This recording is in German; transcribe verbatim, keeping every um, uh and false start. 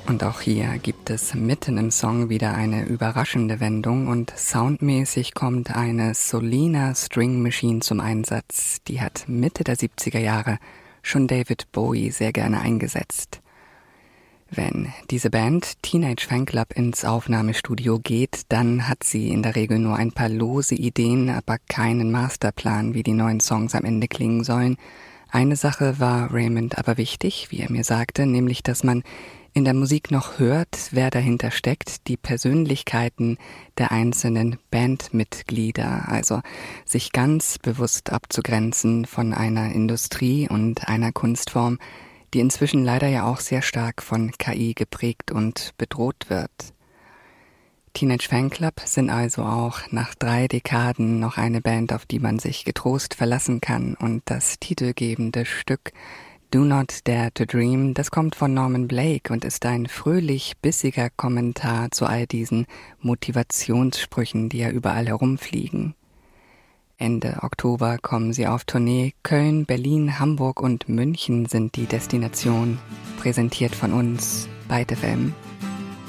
Und auch hier gibt es mitten im Song wieder eine überraschende Wendung und soundmäßig kommt eine Solina String Machine zum Einsatz. Die hat Mitte der siebziger Jahre schon David Bowie sehr gerne eingesetzt. Wenn diese Band Teenage Fanclub ins Aufnahmestudio geht, dann hat sie in der Regel nur ein paar lose Ideen, aber keinen Masterplan, wie die neuen Songs am Ende klingen sollen. Eine Sache war Raymond aber wichtig, wie er mir sagte, nämlich, dass man in der Musik noch hört, wer dahinter steckt, die Persönlichkeiten der einzelnen Bandmitglieder, also sich ganz bewusst abzugrenzen von einer Industrie und einer Kunstform, die inzwischen leider ja auch sehr stark von K I geprägt und bedroht wird. Teenage Fanclub sind also auch nach drei Dekaden noch eine Band, auf die man sich getrost verlassen kann, und das titelgebende Stück Do Not Dare to Dream, das kommt von Norman Blake und ist ein fröhlich bissiger Kommentar zu all diesen Motivationssprüchen, die ja überall herumfliegen. Ende Oktober kommen sie auf Tournee. Köln, Berlin, Hamburg und München sind die Destinationen. Präsentiert von uns, Byte F M.